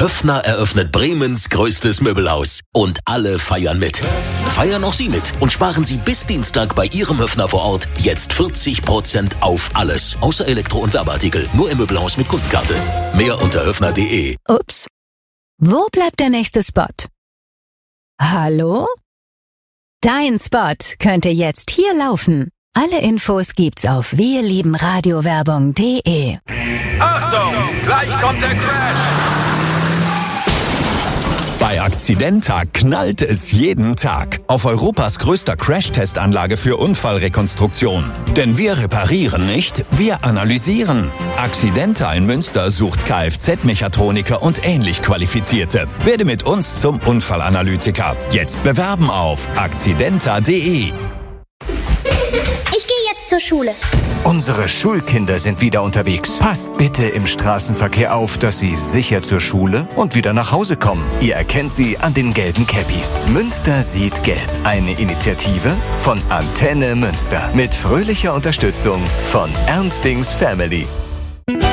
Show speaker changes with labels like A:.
A: Höffner eröffnet Bremens größtes Möbelhaus. Und alle feiern mit. Feiern auch Sie mit und sparen Sie bis Dienstag bei Ihrem Höffner vor Ort jetzt 40% auf alles. Außer Elektro- und Werbeartikel. Nur im Möbelhaus mit Kundenkarte. Mehr unter höffner.de.
B: Ups. Wo bleibt der nächste Spot? Hallo? Dein Spot könnte jetzt hier laufen. Alle Infos gibt's auf wirliebenradiowerbung.de.
C: Achtung, gleich kommt der Crash.
D: Bei Accidenta knallt es jeden Tag. Auf Europas größter Crash-Testanlage für Unfallrekonstruktion. Denn wir reparieren nicht, wir analysieren. Accidenta in Münster sucht Kfz-Mechatroniker und ähnlich Qualifizierte. Werde mit uns zum Unfallanalytiker. Jetzt bewerben auf accidenta.de.
E: Ich gehe jetzt zur Schule.
F: Unsere Schulkinder sind wieder unterwegs. Passt bitte im Straßenverkehr auf, dass sie sicher zur Schule und wieder nach Hause kommen. Ihr erkennt sie an den gelben Cappies. Münster sieht gelb. Eine Initiative von Antenne Münster. Mit fröhlicher Unterstützung von Ernstings Family.